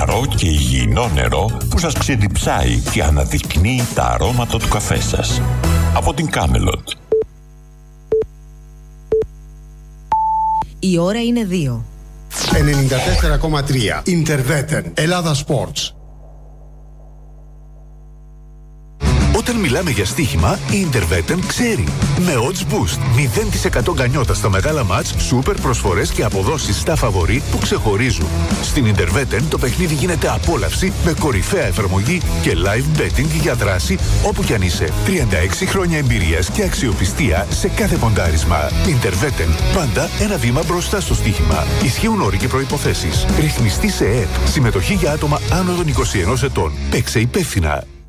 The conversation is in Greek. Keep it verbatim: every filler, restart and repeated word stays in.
καθαρό και υγιεινό νερό που σας ξεδιψάει και αναδεικνύει τα αρώματα του καφέ σας. Από την Κάμελοτ. Η ώρα είναι δύο. ενενήντα τέσσερα κόμμα τρία Interveten, Ελλάδα Sports. Όταν μιλάμε για στοίχημα, η Interveten ξέρει. Με odds boost, μηδέν τοις εκατό γκανιότα στα μεγάλα μάτς, σούπερ προσφορές και αποδόσεις στα φαβορί που ξεχωρίζουν. Στην Interveten το παιχνίδι γίνεται απόλαυση με κορυφαία εφαρμογή και live betting για δράση όπου κι αν είσαι. τριάντα έξι χρόνια εμπειρίας και αξιοπιστία σε κάθε ποντάρισμα. Interveten, πάντα ένα βήμα μπροστά στο στοίχημα. Ισχύουν όροι και προϋποθέσεις. Ρυθμιστή σε ΕΕΠ. Συμμετοχή για άτομα άνω των είκοσι ενός ετών. Παίξε υπεύθυνα.